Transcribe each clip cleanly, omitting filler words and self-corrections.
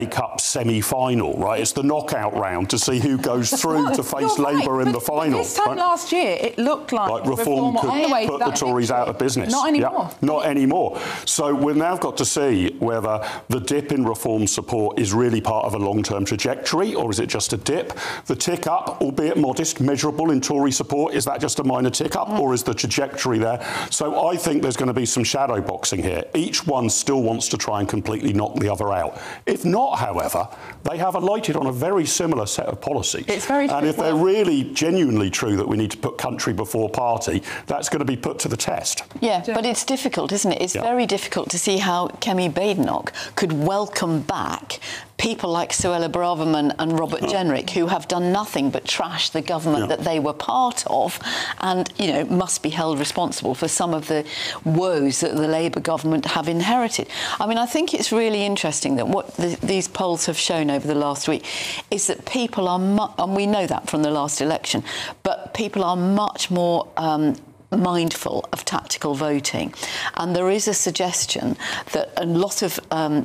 Cup semi-final, right? It's the knockout round to see who goes through to face Labour in the final. This time last year, it looked like Reform could put the Tories out of business. Not anymore. Yeah, not anymore. So we've now got to see whether the dip in Reform support is really part of a long-term trajectory, or is it just a dip? The tick up, albeit modest, measurable in Tory support, is that just a minor tick up, or is the trajectory there? So I think there's going to be some shadow boxing here. Each one still wants to try and completely knock the other out. If not, however, they have alighted on a very similar set of policies. It's very true. And if they're really genuinely true that we need to put country before party, that's going to be put to the test. Yeah, but it's difficult, isn't it? It's very difficult to see how Kemi Badenoch could welcome back people like Suella Braverman and Robert Jenrick, who have done nothing but trash the government that they were part of and, you know, must be held responsible for some of the woes that the Labour government have inherited. I mean, I think it's really interesting that what these polls have shown over the last week is that people are, and we know that from the last election, but people are much more mindful of tactical voting, and there is a suggestion that a lot of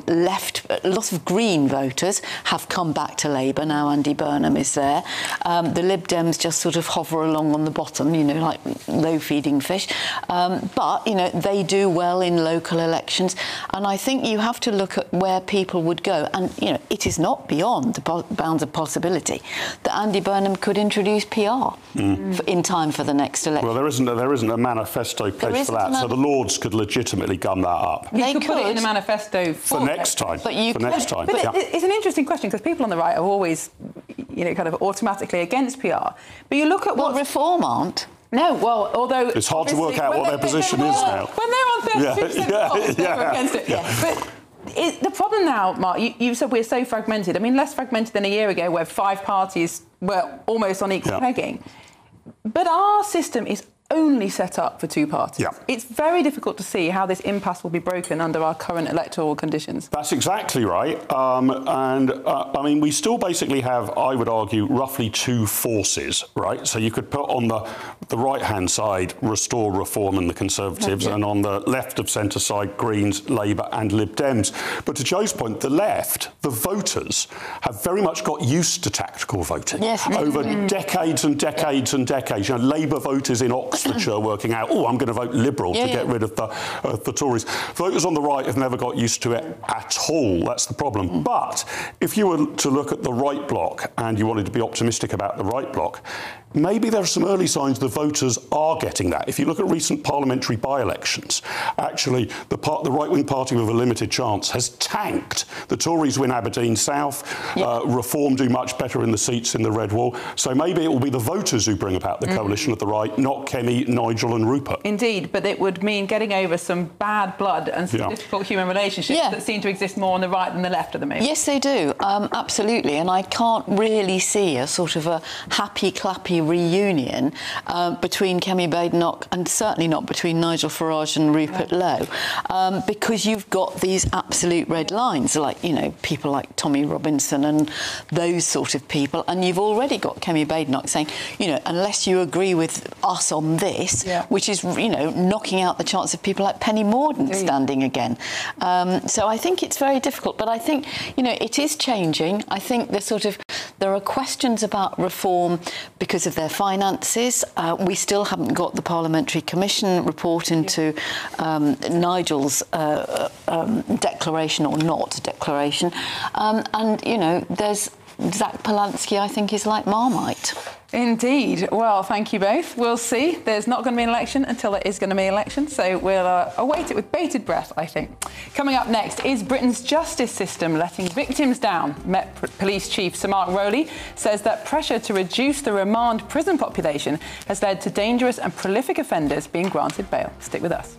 Green voters have come back to Labour now. Andy Burnham is there. The Lib Dems just sort of hover along on the bottom, you know, like low-feeding fish. But you know, they do well in local elections, and I think you have to look at where people would go. And you know, it is not beyond the bounds of possibility that Andy Burnham could introduce PR in time for the next election. Well, there isn't a manifesto pledge for that, so the Lords could legitimately gum that up. They could put it in a manifesto for next time. But it's an interesting question, because people on the right are always, you know, kind of automatically against PR. But you look at what Reform aren't. No, well, although it's hard to work out what their position is now. When they're on 32%, they're against it. But the problem now, Mark, you said we're so fragmented. I mean, less fragmented than a year ago, where 5 parties were almost on equal pegging. But our system is only set up for 2 parties. It's very difficult to see how this impasse will be broken under our current electoral conditions. That's exactly right. I mean, we still basically have, I would argue, roughly 2 forces, right? So you could put on the right-hand side Restore, Reform and the Conservatives, and on the left of centre side Greens, Labour and Lib Dems. But to Joe's point, the left, the voters, have very much got used to tactical voting over decades and decades and decades. You know, Labour voters in Oxfordshire working out, oh, I'm going to vote Liberal to get rid of the Tories. Voters on the right have never got used to it at all. That's the problem. But if you were to look at the right bloc and you wanted to be optimistic about the right bloc, maybe there are some early signs the voters are getting that. If you look at recent parliamentary by-elections, actually the right-wing party with a limited chance has tanked. The Tories win Aberdeen South, Reform do much better in the seats in the Red Wall. So maybe it will be the voters who bring about the coalition of the right, not Kemi, Nigel and Rupert. Indeed, but it would mean getting over some bad blood and some difficult human relationships that seem to exist more on the right than the left at the moment. Yes, they do, absolutely. And I can't really see a sort of a happy, clappy reunion between Kemi Badenoch and certainly not between Nigel Farage and Rupert Lowe, because you've got these absolute red lines, like, you know, people like Tommy Robinson and those sort of people, and you've already got Kemi Badenoch saying, you know, unless you agree with us on this, which is, you know, knocking out the chance of people like Penny Mordaunt standing again. So I think it's very difficult, but I think, you know, it is changing. I think there are questions about Reform because of their finances. We still haven't got the Parliamentary Commission report into Nigel's declaration or not declaration. And, you know, there's Zach Polansky, I think, is like Marmite. Indeed. Well, thank you both. We'll see. There's not going to be an election until there is going to be an election, so we'll await it with bated breath, I think. Coming up next, is Britain's justice system letting victims down? Met Police Chief Sir Mark Rowley says that pressure to reduce the remand prison population has led to dangerous and prolific offenders being granted bail. Stick with us.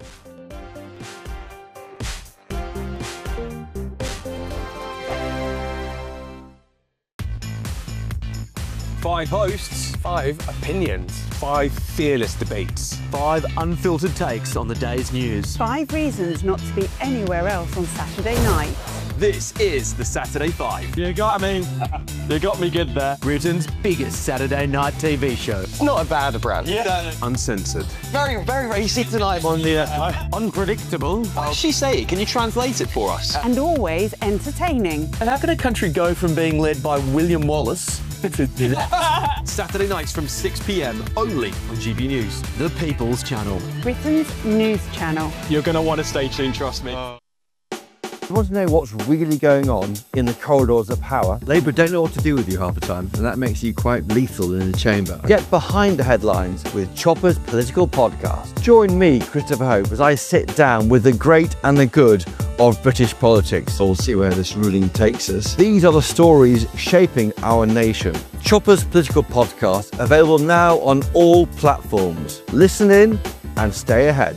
5 hosts, 5 opinions, 5 fearless debates, 5 unfiltered takes on the day's news. 5 reasons not to be anywhere else on Saturday night. This is the Saturday Five. You got me good there. Britain's biggest Saturday night TV show. Not a bad brand. Yeah. Uncensored. Very, very racy tonight on the Unpredictable. What does she say? Can you translate it for us? And always entertaining. And how can a country go from being led by William Wallace Saturday nights from 6 p.m. only on GB News. The People's Channel. Britain's news channel. You're going to want to stay tuned, trust me. You want to know what's really going on in the corridors of power? Labour don't know what to do with you half the time, and that makes you quite lethal in the chamber. Get behind the headlines with Chopper's Political Podcast. Join me, Christopher Hope, as I sit down with the great and the good of British politics. We'll see where this ruling takes us. These are the stories shaping our nation. Chopper's Political Podcast, available now on all platforms. Listen in and stay ahead.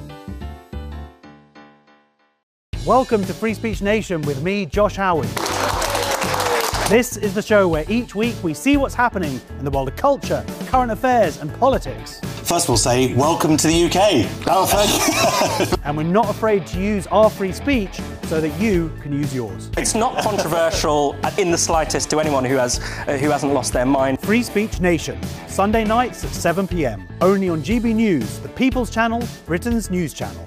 Welcome to Free Speech Nation with me, Josh Howard. This is the show where each week we see what's happening in the world of culture, current affairs and politics. First we'll say, welcome to the UK. Oh, thank you. And we're not afraid to use our free speech so that you can use yours. It's not controversial in the slightest to anyone who hasn't lost their mind. Free Speech Nation, Sunday nights at 7 p.m. Only on GB News, the People's Channel, Britain's news channel.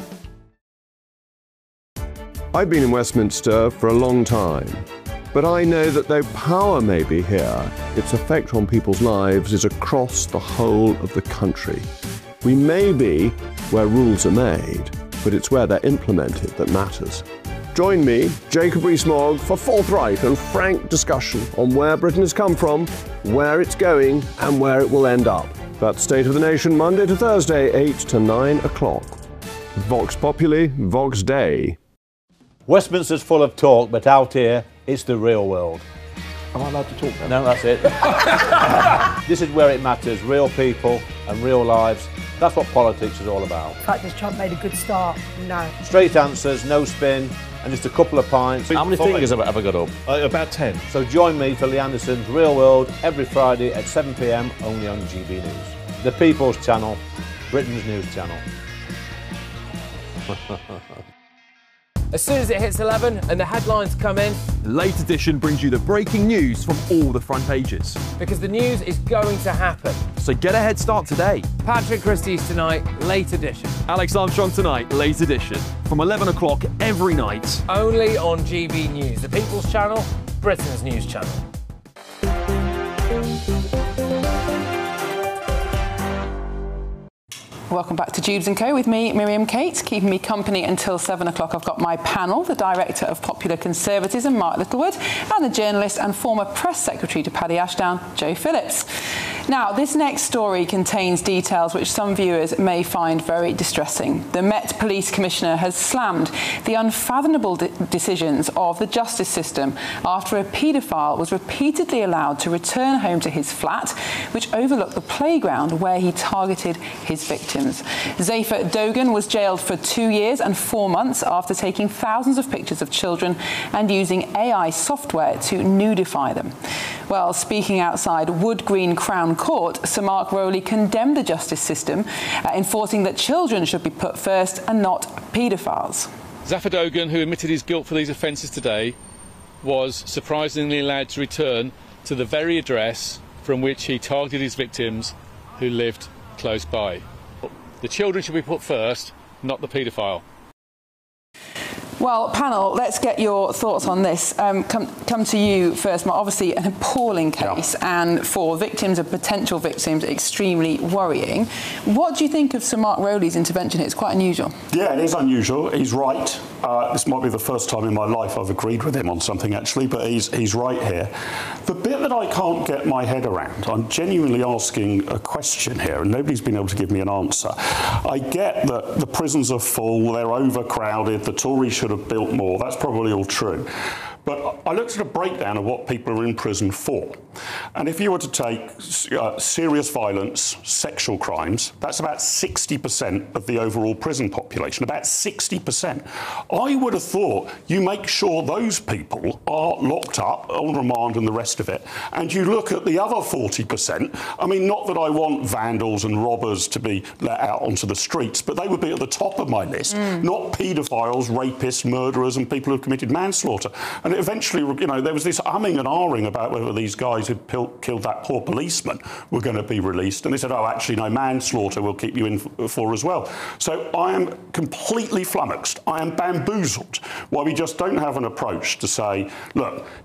I've been in Westminster for a long time, but I know that though power may be here, its effect on people's lives is across the whole of the country. We may be where rules are made, but it's where they're implemented that matters. Join me, Jacob Rees-Mogg, for forthright and frank discussion on where Britain has come from, where it's going, and where it will end up. That's State of the Nation, Monday to Thursday, 8 to 9 o'clock. Vox Populi, Vox Dei. Westminster's full of talk, but out here, it's the real world. Am I allowed to talk now? No, that's it. This is where it matters, real people and real lives. That's what politics is all about. The fact that Trump made a good start, no. Straight answers, no spin, and just a couple of pints. How many fingers have I got up? About 10. So join me for Lee Anderson's Real World every Friday at 7 p.m. only on GB News. The People's Channel, Britain's news channel. As soon as it hits 11 and the headlines come in, The Late Edition brings you the breaking news from all the front pages. because the news is going to happen. So get a head start today. Patrick Christie's tonight, Late Edition. Alex Armstrong tonight, Late Edition. From 11 o'clock every night. Only on GB News, the People's Channel, Britain's news channel. Welcome back to Jubes & Co with me, Miriam Cates. Keeping me company until 7 o'clock, I've got my panel, the Director of Popular Conservatism, Mark Littlewood, and the journalist and former Press Secretary to Paddy Ashdown, Joe Phillips. Now, this next story contains details which some viewers may find very distressing. The Met Police Commissioner has slammed the unfathomable decisions of the justice system after a paedophile was repeatedly allowed to return home to his flat, which overlooked the playground where he targeted his victims. Zafar Dogan was jailed for 2 years and 4 months after taking thousands of pictures of children and using AI software to nudify them. Well, speaking outside Wood Green Crown Court, Sir Mark Rowley condemned the justice system, enforcing that children should be put first and not paedophiles. Zafar Dogan, who admitted his guilt for these offences today, was surprisingly allowed to return to the very address from which he targeted his victims who lived close by. The children should be put first, not the paedophile. Well, panel, let's get your thoughts on this. Come to you first, Mark. Obviously, an appalling case, and for victims and potential victims, extremely worrying. What do you think of Sir Mark Rowley's intervention here? It's quite unusual. Yeah, it is unusual. He's right. This might be the first time in my life I've agreed with him on something, actually, but he's right here. The bit that I can't get my head around, I'm genuinely asking a question here, and nobody's been able to give me an answer. I get that the prisons are full, they're overcrowded, the Tories should have built more. That's probably all true. But I looked at a breakdown of what people are in prison for. And if you were to take serious violence, sexual crimes, that's about 60% of the overall prison population, about 60%. I would have thought you make sure those people are locked up on remand and the rest of it, and you look at the other 40%. I mean, not that I want vandals and robbers to be let out onto the streets, but they would be at the top of my list, not paedophiles, rapists, murderers and people who've committed manslaughter. And eventually, you know, there was this umming and ahhing about whether these guys who'd killed that poor policeman were going to be released. And they said, oh, actually, no, manslaughter will keep you in for as well. So I am completely flummoxed. I am bamboozled why we just don't have an approach to say, look,